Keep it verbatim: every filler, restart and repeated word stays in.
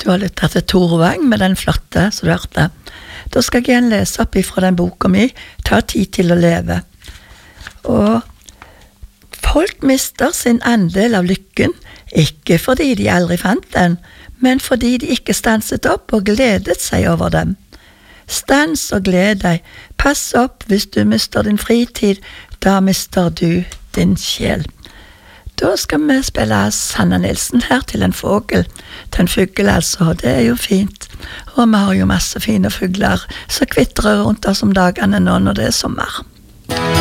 Du har lyttet til Tore Wang med den flotte, så du hørte. Da skal jeg igjen lese opp ifra den boka mi, Ta tid til å leve. Og folk mister sin andel av lykken, ikke fordi de aldri fant den, men fordi de ikke stanset opp og gledet seg over dem. Stans og gled deg. Pass opp hvis du mister din fritid, da mister du din sjel. Da skal vi spille Sanna Nilsen her til en fågel. Den fugl altså, det er jo fint. Og vi har jo masse fine fugler som kvittrer rundt oss om dagene nå når det er sommer.